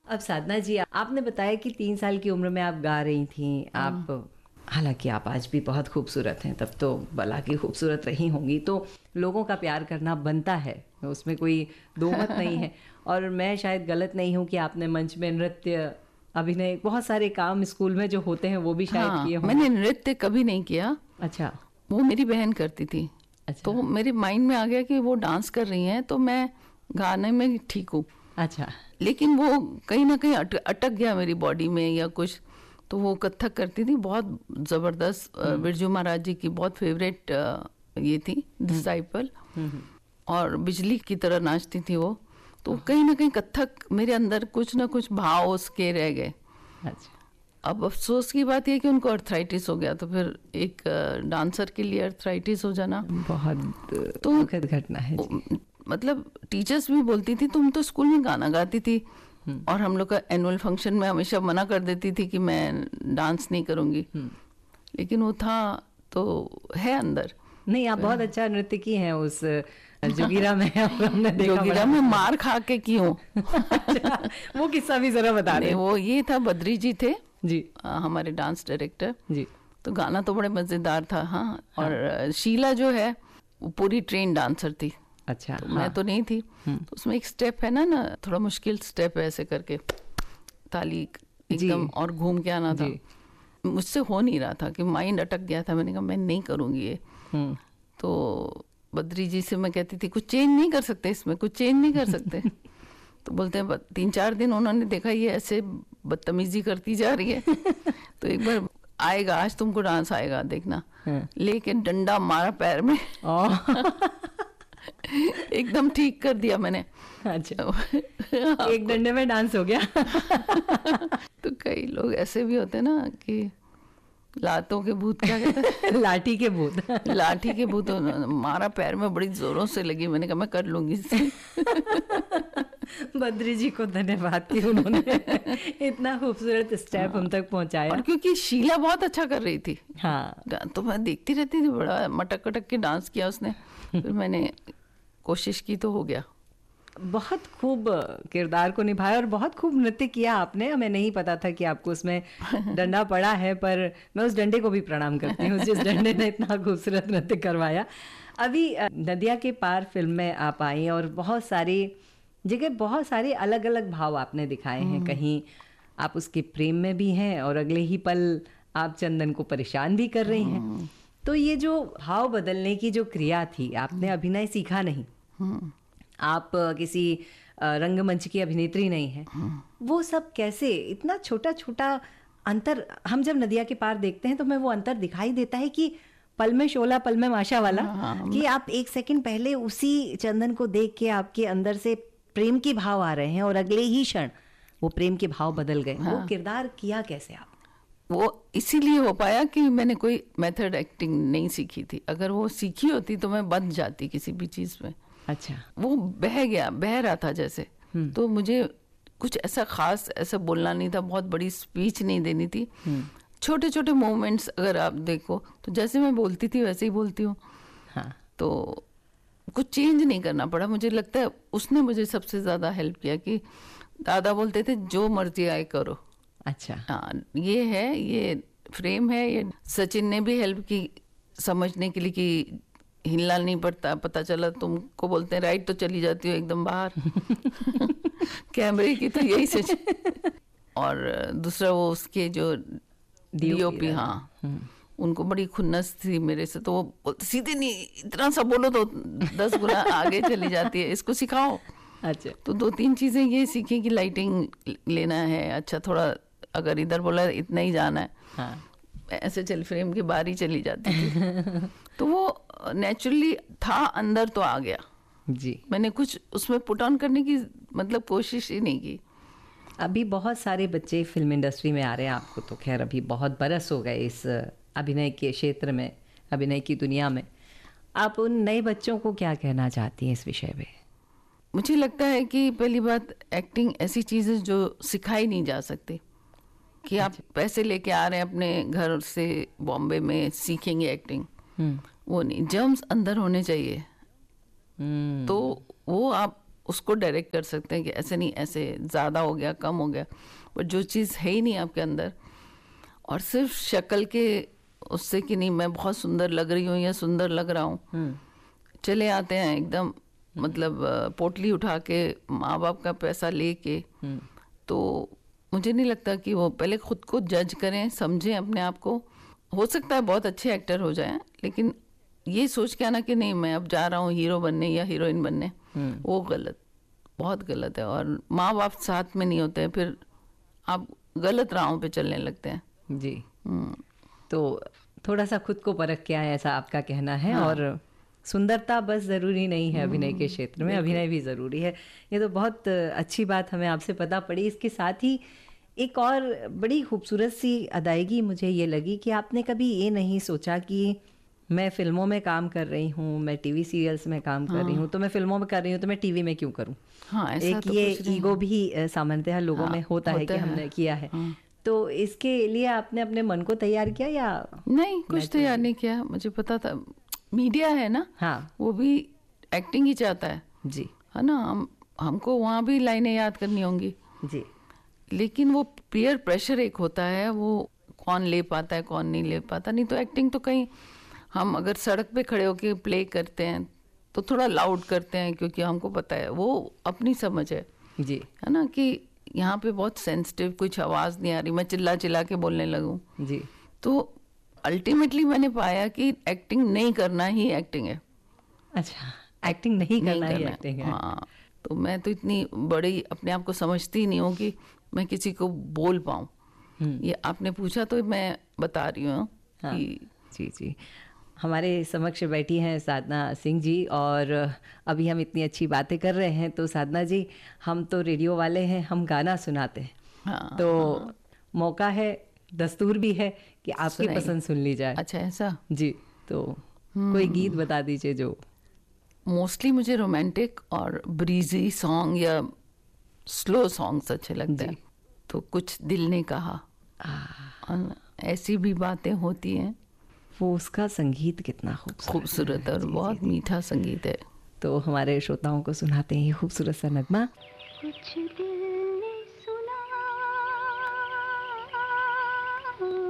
अब साधना जी, आपने बताया कि 3 साल की उम्र में आप गा रही थी। आप, हालांकि आप आज भी बहुत खूबसूरत हैं, तब तो भला की खूबसूरत रही होंगी, तो लोगों का प्यार करना बनता है, उसमें कोई दो मत नहीं है। और मैं शायद गलत नहीं हूँ कि आपने मंच में नृत्य, अभिनय, बहुत सारे काम स्कूल में जो होते हैं वो भी शायद किए होंगे। मैंने नृत्य कभी नहीं किया। अच्छा। वो मेरी बहन करती थी। अच्छा। तो मेरे माइंड में आ गया कि वो डांस कर रही हैं तो मैं गाने में ठीक हूँ। अच्छा। लेकिन वो कहीं ना कहीं अटक गया मेरी बॉडी में या कुछ। तो वो कथक करती थी, बहुत ज़बरदस्त। बिरजू महाराज जी की बहुत फेवरेट ये थी डिसाइपल, और बिजली की तरह नाचती थी वो। तो कहीं ना कहीं कथक मेरे अंदर कुछ ना कुछ भाव उसके रह गए। अच्छा। अब अफसोस की बात यह कि उनको अर्थराइटिस हो गया, तो फिर एक डांसर के लिए अर्थराइटिस हो जाना बहुत तो दुखद घटना है जी। मतलब टीचर्स भी बोलती थी तुम तो स्कूल में गाना गाती थी, और हम लोग का एनुअल फंक्शन में हमेशा मना कर देती थी कि मैं डांस नहीं करूंगी। लेकिन वो था तो है अंदर। नहीं, आप बहुत अच्छा नृत्य की हैं उस जोगिरा में। हमने देखा जोगिरा में मार खा के की हूँ। अच्छा, वो किस्सा भी जरा बता दें। वो ये था, बद्री जी थे जी, हमारे डांस डायरेक्टर जी। तो गाना तो बड़े मजेदार था। हाँ, और शीला जो है वो पूरी ट्रेन डांसर थी। अच्छा। तो मैं तो नहीं थी। तो उसमें एक स्टेप है ना थोड़ा मुश्किल स्टेप है, ऐसे करके ताली एकदम और घूम के आना था। मुझसे हो नहीं रहा था कि माइंड अटक गया था। मैंने कहा मैं नहीं करूँगी ये। तो बद्री जी से मैं कहती थी कुछ चेंज नहीं कर सकते इसमें, कुछ चेंज नहीं कर सकते। तो बोलते हैं 3-4 दिन उन्होंने देखा ये ऐसे बदतमीजी करती जा रही है तो एक बार आएगा, आज तुमको डांस आएगा देखना। लेके डंडा मारा पैर में एकदम ठीक कर दिया मैंने। अच्छा। एक डंडे में डांस हो गया। तो कई लोग ऐसे भी होते हैं ना कि लातों के भूत, क्या कहते हैं? लाठी के भूत। लाठी के भूत मारा पैर में, बड़ी जोरों से लगी। मैंने कहा मैं कर लूंगी इसे। बद्री जी को धन्यवाद कि उन्होंने इतना खूबसूरत स्टेप हम तक पहुंचाया। और क्योंकि शीला बहुत अच्छा कर रही थी। हाँ, तो मैं देखती रहती थी, बड़ा मटक कटक के डांस किया उसने। फिर मैंने कोशिश की तो हो गया। बहुत खूब किरदार को निभाया और बहुत खूब नृत्य किया आपने। हमें नहीं पता था कि आपको उसमें डंडा पड़ा है, पर मैं उस डंडे को भी प्रणाम करती हूँ जिस डंडे ने इतना खूबसूरत नृत्य करवाया। अभी नदिया के पार फिल्म में आप आई और बहुत सारी जगह बहुत सारे अलग अलग भाव आपने दिखाए हैं। कहीं आप उसके प्रेम में भी हैं और अगले ही पल आप चंदन को परेशान भी कर रही हैं। तो ये जो भाव बदलने की जो क्रिया थी, आपने अभिनय सीखा नहीं, आप किसी रंगमंच की अभिनेत्री नहीं है, वो सब कैसे, इतना छोटा छोटा अंतर हम जब नदिया के पार देखते हैं तो हमें वो अंतर दिखाई देता है कि पल में शोला पल में माशा वाला। कि आप एक सेकंड पहले उसी चंदन को देख के आपके अंदर से प्रेम के भाव आ रहे हैं और अगले ही क्षण वो प्रेम के भाव बदल गए। वो किरदार किया कैसे आप? वो इसीलिए हो पाया कि मैंने कोई मेथड एक्टिंग नहीं सीखी थी। अगर वो सीखी होती तो मैं बंध जाती किसी भी चीज में। अच्छा। वो बह रहा था जैसे। तो मुझे कुछ ऐसा खास ऐसा बोलना नहीं था, बहुत बड़ी स्पीच नहीं देनी थी। छोटे छोटे मोमेंट्स अगर आप देखो तो जैसे मैं बोलती थी वैसे ही बोलती हूँ। हाँ। तो कुछ चेंज नहीं करना पड़ा। मुझे लगता है उसने मुझे सबसे ज़्यादा हेल्प किया कि दादा बोलते थे जो मर्जी आए करो। अच्छा। हाँ, ये है, ये फ्रेम है। ये सचिन ने भी हेल्प की समझने के लिए कि हिलना नहीं पड़ता। पता चला तुमको बोलते हैं राइट तो चली जाती हो एकदम बाहर। कैमरे की तो यही सच। और दूसरा वो उसके जो डीओपी, हाँ, उनको बड़ी खुन्नस थी मेरे से। तो वो सीधे नहीं, इतना सा बोलो तो 10 गुना आगे चली जाती है, इसको सिखाओ। अच्छा। तो 2-3 चीज़ें ये सीखी कि लाइटिंग लेना है, अच्छा थोड़ा अगर इधर बोला इतना ही जाना है। हाँ। ऐसे चल फ्रेम के बाहर ही चली जाती थी। तो वो नेचुरली था, अंदर तो आ गया जी। मैंने कुछ उसमें पुट ऑन करने की मतलब कोशिश ही नहीं की। अभी बहुत सारे बच्चे फिल्म इंडस्ट्री में आ रहे हैं। आपको तो खैर अभी बहुत बरस हो गए इस अभिनय के क्षेत्र में, अभिनय की दुनिया में। आप उन नए बच्चों को क्या कहना चाहती हैं इस विषय में? मुझे लगता है कि पहली बात, एक्टिंग ऐसी चीज़ है जो सिखाई नहीं जा सकती कि आप पैसे लेके आ रहे हैं अपने घर से बॉम्बे में सीखेंगे एक्टिंग। वो नहीं, जर्म्स अंदर होने चाहिए। तो वो आप उसको डायरेक्ट कर सकते हैं कि ऐसे नहीं, ऐसे ज़्यादा हो गया, कम हो गया, बट जो चीज़ है ही नहीं आपके अंदर, और सिर्फ शक्ल के उससे कि नहीं मैं बहुत सुंदर लग रही हूँ या सुंदर लग रहा हूँ, चले आते हैं एकदम, मतलब पोटली उठा के माँ बाप का पैसा लेके। तो मुझे नहीं लगता कि वो पहले खुद को जज करें, समझें अपने आप को। हो सकता है बहुत अच्छे एक्टर हो जाएं, लेकिन ये सोच के आना कि नहीं मैं अब जा रहा हूँ हीरो बनने या हीरोइन बनने, वो गलत, बहुत गलत है। और माँ बाप साथ में नहीं होते, फिर आप गलत राहों पे चलने लगते हैं। जी। तो थोड़ा सा खुद को परख के आए, ऐसा आपका कहना है। हाँ। और सुंदरता बस ज़रूरी नहीं है अभिनय के क्षेत्र में, अभिनय भी ज़रूरी है। ये तो बहुत अच्छी बात हमें आपसे पता पड़ी। इसके साथ ही एक और बड़ी खूबसूरत सी अदायगी मुझे ये लगी कि आपने कभी ये नहीं सोचा कि मैं फिल्मों में काम कर रही हूँ, मैं टीवी सीरियल्स में काम कर रही हूँ, तो मैं फिल्मों में कर रही हूँ तो मैं टीवी में क्यों करूँ। हाँ, ऐसा एक तो ये ईगो भी सामान्यतः लोगों में होता है कि हमने किया है। तो इसके लिए आपने अपने मन को तैयार किया या नहीं? कुछ तैयार नहीं किया, मुझे पता था मीडिया है ना, हाँ, वो भी एक्टिंग ही चाहता है जी, है ना। हमको वहाँ भी लाइनें याद करनी होंगी जी, लेकिन वो पीयर प्रेशर एक होता है, वो कौन ले पाता है कौन नहीं ले पाता। नहीं तो एक्टिंग तो कहीं हम अगर सड़क पे खड़े होके प्ले करते हैं तो थोड़ा लाउड करते हैं, क्योंकि हमको पता है वो अपनी समझ है जी, है ना, कि यहाँ पे बहुत सेंसिटिव, कुछ आवाज़ नहीं आ रही, मैं चिल्ला चिल्ला के बोलने लगूँ। जी। तो अल्टीमेटली मैंने पाया कि एक्टिंग नहीं करना ही एक्टिंग है। अच्छा, एक्टिंग नहीं करना ही एक्टिंग है। हाँ, तो मैं तो इतनी बड़ी अपने आप को समझती नहीं हूँ कि मैं किसी को बोल पाऊँ। ये आपने पूछा तो मैं बता रही हूँ। हाँ, कि जी जी। हमारे समक्ष बैठी हैं साधना सिंह जी, और अभी हम इतनी अच्छी बातें कर रहे हैं। तो साधना जी, हम तो रेडियो वाले हैं, हम गाना सुनाते हैं। हाँ, तो मौका है, दस्तूर भी है कि आपकी पसंद सुन ली जाए। अच्छा, ऐसा? जी, तो कोई गीत बता दीजिए जो। मोस्टली मुझे रोमांटिक और ब्रीजी सॉन्ग या स्लो सॉन्ग्स अच्छे लगते हैं। तो कुछ दिल ने कहा, ऐसी भी बातें होती हैं। वो उसका संगीत कितना खूबसूरत और बहुत मीठा संगीत है। तो हमारे श्रोताओं को सुनाते हैं ये खूबसूरत सा नगमा। कुछ दिल ने सुना